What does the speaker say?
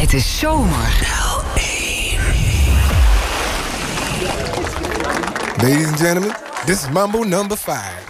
Het is zomer. Ladies and gentlemen, this is Mambo number 5.